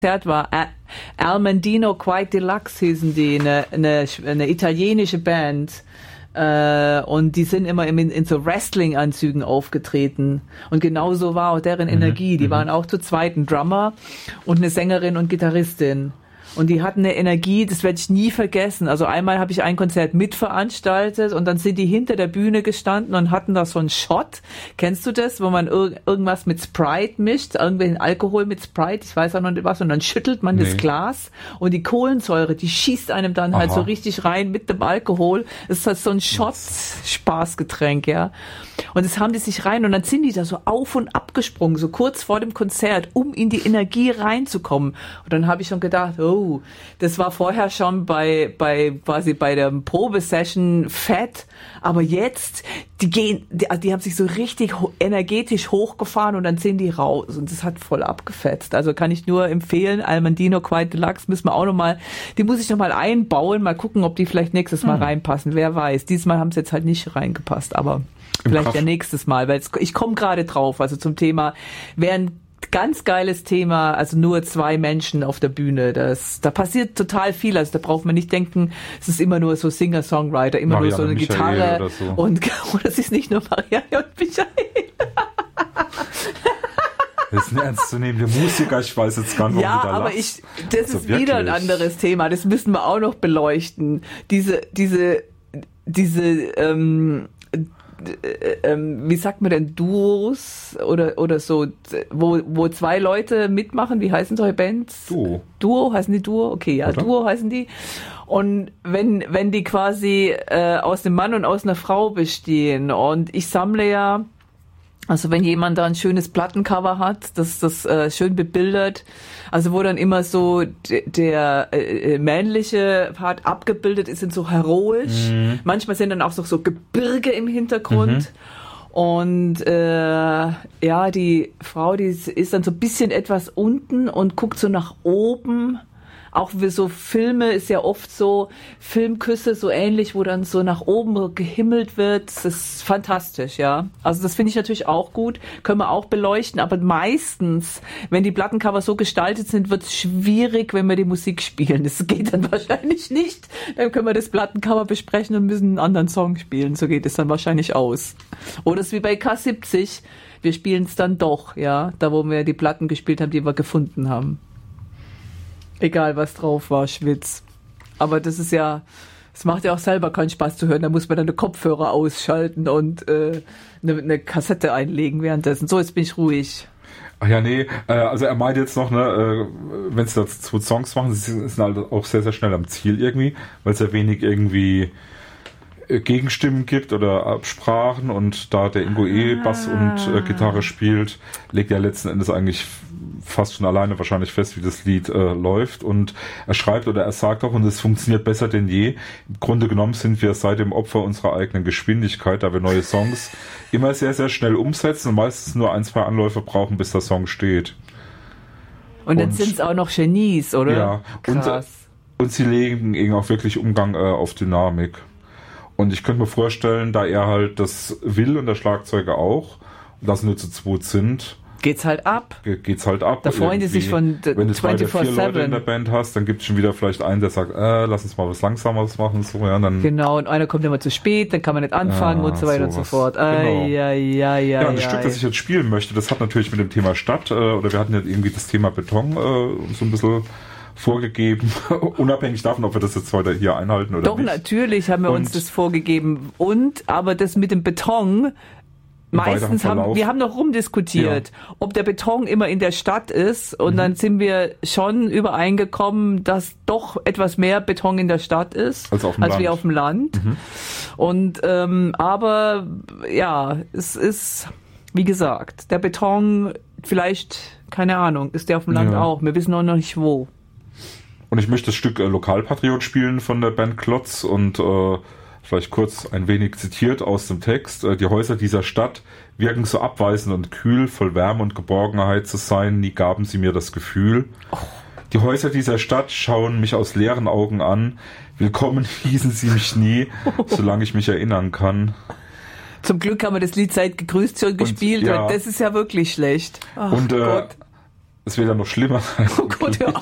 war. Al Mandino Quite Deluxe hießen die, eine italienische Band. Und die sind immer in so Wrestling-Anzügen aufgetreten. Und genauso war auch deren Energie. Die waren auch zu zweit ein Drummer und eine Sängerin und Gitarristin. Und die hatten eine Energie, das werde ich nie vergessen. Also einmal habe ich ein Konzert mitveranstaltet und dann sind die hinter der Bühne gestanden und hatten da so einen Shot. Kennst du das, wo man irgendwas mit Sprite mischt, irgendwelchen Alkohol mit Sprite, ich weiß auch noch nicht was, und dann schüttelt man das Glas und die Kohlensäure, die schießt einem dann halt so richtig rein mit dem Alkohol. Das ist halt so ein Shot-Spaßgetränk, ja. Und das haben die sich rein und dann sind die da so auf und ab gesprungen, so kurz vor dem Konzert, um in die Energie reinzukommen. Und dann habe ich schon gedacht, das war vorher schon bei der Probesession fett, aber jetzt, die haben sich so richtig energetisch hochgefahren und dann sind die raus und das hat voll abgefetzt. Also kann ich nur empfehlen, Al Mandino Quite Deluxe müssen wir auch nochmal, die muss ich nochmal einbauen, mal gucken, ob die vielleicht nächstes Mal reinpassen, wer weiß. Dieses Mal haben sie jetzt halt nicht reingepasst, aber vielleicht ja nächstes Mal, weil ich komme gerade drauf, also zum Thema, wäre ein ganz geiles Thema, also nur 2 Menschen auf der Bühne, da passiert total viel, also da braucht man nicht denken, es ist immer nur so Singer-Songwriter, immer Marianne, nur so eine Michael Gitarre so. Und es ist nicht nur Marianne und Michael. Das ist ein ernstzunehmender Musiker, ich weiß jetzt gar nicht, warum du da aber lachst. Das ist wieder ein anderes Thema, das müssen wir auch noch beleuchten. Diese wie sagt man denn, Duos oder so, wo 2 Leute mitmachen, wie heißen solche Bands? Duo, heißen die Duo? Okay, ja, oder? Duo heißen die. Und wenn die quasi aus einem Mann und aus einer Frau bestehen und ich sammle ja, also wenn jemand da ein schönes Plattencover hat, das schön bebildert, also wo dann immer so der männliche Part abgebildet ist, sind so heroisch. Manchmal sind dann auch so Gebirge im Hintergrund. Und die Frau, die ist dann so ein bisschen etwas unten und guckt so nach oben. Auch wie so Filme ist ja oft so, Filmküsse so ähnlich, wo dann so nach oben gehimmelt wird. Das ist fantastisch, ja. Also das finde ich natürlich auch gut, können wir auch beleuchten, aber meistens, wenn die Plattencover so gestaltet sind, wird es schwierig, wenn wir die Musik spielen. Das geht dann wahrscheinlich nicht. Dann können wir das Plattencover besprechen und müssen einen anderen Song spielen. So geht es dann wahrscheinlich aus. Oder es ist wie bei K70, wir spielen es dann doch, ja. Da, wo wir die Platten gespielt haben, die wir gefunden haben. Egal, was drauf war, Schwitz. Aber das ist ja, es macht ja auch selber keinen Spaß zu hören. Da muss man dann den Kopfhörer ausschalten und eine Kassette einlegen währenddessen. So, jetzt bin ich ruhig. Ach ja, nee, also er meint jetzt noch, wenn sie da 2 Songs machen, sie sind halt auch sehr, sehr schnell am Ziel irgendwie, weil es ja wenig irgendwie Gegenstimmen gibt oder Absprachen und da der Ingo Bass und Gitarre spielt, legt er letzten Endes eigentlich fast schon alleine wahrscheinlich fest, wie das Lied läuft, und er schreibt oder er sagt auch, und es funktioniert besser denn je. Im Grunde genommen sind wir seitdem Opfer unserer eigenen Geschwindigkeit, da wir neue Songs immer sehr, sehr schnell umsetzen und meistens nur 1, 2 Anläufe brauchen, bis der Song steht. Und dann sind es auch noch Genies, oder? Ja, krass. Und sie legen eben auch wirklich Umgang auf Dynamik. Und ich könnte mir vorstellen, da er halt das will und der Schlagzeuger auch, und das nur zu 2 sind, geht's halt ab. Da freuen die sich von 24/7. Wenn du 2 oder 4 Leute in der Band hast, dann gibt es schon wieder vielleicht einen, der sagt, lass uns mal was Langsameres machen. So, ja, dann genau, und einer kommt immer zu spät, dann kann man nicht anfangen und so weiter und so fort. Genau. Ja, und das Stück, das ich jetzt spielen möchte, das hat natürlich mit dem Thema Stadt, oder wir hatten ja irgendwie das Thema Beton so ein bisschen vorgegeben, unabhängig davon, ob wir das jetzt heute hier einhalten oder nicht. nicht. Doch, natürlich haben wir uns das vorgegeben. Aber das mit dem Beton, meistens wir haben noch rumdiskutiert, ob der Beton immer in der Stadt ist, und dann sind wir schon übereingekommen, dass doch etwas mehr Beton in der Stadt ist, als wir auf dem Land. Und aber ja, es ist, wie gesagt, der Beton vielleicht, keine Ahnung, ist der auf dem Land auch. Wir wissen auch noch nicht wo. Und ich möchte das Stück Lokalpatriot spielen von der Band Klotz und vielleicht kurz ein wenig zitiert aus dem Text. Die Häuser dieser Stadt wirken so abweisend und kühl, voll Wärme und Geborgenheit zu sein, nie gaben sie mir das Gefühl. Die Häuser dieser Stadt schauen mich aus leeren Augen an, willkommen hießen sie mich nie, solange ich mich erinnern kann. Zum Glück haben wir das Lied Seid gegrüßt schon gespielt, weil das ist ja wirklich schlecht. Und Gott. es wird dann noch schlimmer. Oh Gott, hör